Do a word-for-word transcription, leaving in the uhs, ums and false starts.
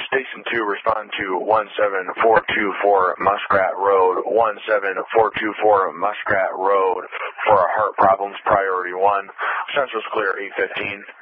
Station two, respond to one seven four two four Muskrat Road, one seven four two four Muskrat Road for heart problems, priority one. Central's clear, eight fifteen.